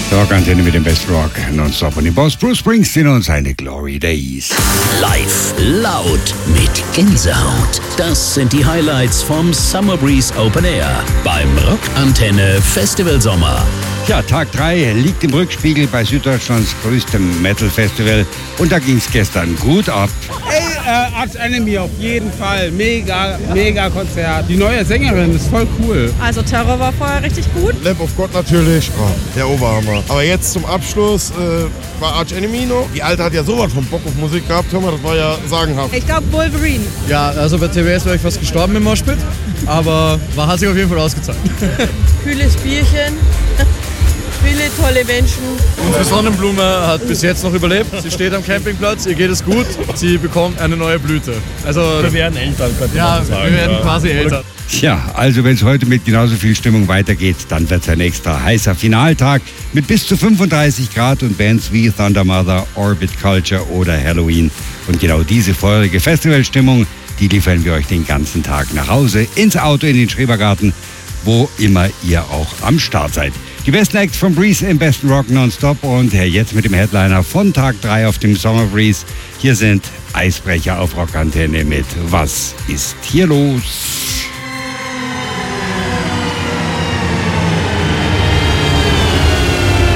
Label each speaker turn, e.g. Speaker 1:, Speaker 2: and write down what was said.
Speaker 1: Rockantenne mit dem Best Rock nonstop und dem Boss Bruce Springsteen und seine Glory Days.
Speaker 2: Live, laut, mit Gänsehaut. Das sind die Highlights vom Summer Breeze Open Air beim Rockantenne Festival Sommer.
Speaker 1: Ja, Tag 3 liegt im Rückspiegel bei Süddeutschlands größtem Metal-Festival und da ging's gestern gut ab.
Speaker 3: Arch Enemy auf jeden Fall. Mega Konzert. Die neue Sängerin ist voll cool.
Speaker 4: Also Terror war vorher richtig gut.
Speaker 5: Lamb of God natürlich, der Oberhammer. Aber jetzt zum Abschluss war Arch Enemy noch. Die Alte hat ja sowas von Bock auf Musik gehabt, hör mal, das war ja sagenhaft.
Speaker 4: Ich glaube Wolverine.
Speaker 6: Ja, also bei TWS wäre ich fast gestorben im Moshpit, aber hat sich auf jeden Fall ausgezahlt.
Speaker 4: Kühles Bierchen. Viele tolle Menschen.
Speaker 6: Unsere Sonnenblume hat bis jetzt noch überlebt. Sie steht am Campingplatz, ihr geht es gut. Sie bekommt eine neue Blüte. Also,
Speaker 7: wir werden Eltern, könnte
Speaker 6: ja,
Speaker 7: man sagen.
Speaker 6: Wir werden quasi Eltern.
Speaker 1: Tja, also wenn es heute mit genauso viel Stimmung weitergeht, dann wird es ein extra heißer Finaltag mit bis zu 35 Grad und Bands wie Thunder Mother, Orbit Culture oder Halloween. Und genau diese feurige Festivalstimmung, die liefern wir euch den ganzen Tag nach Hause, ins Auto, in den Schrebergarten, wo immer ihr auch am Start seid. Die besten Acts von Breeze im besten Rock nonstop und jetzt mit dem Headliner von Tag 3 auf dem Summer Breeze. Hier sind Eisbrecher auf Rockantenne mit Was ist hier los?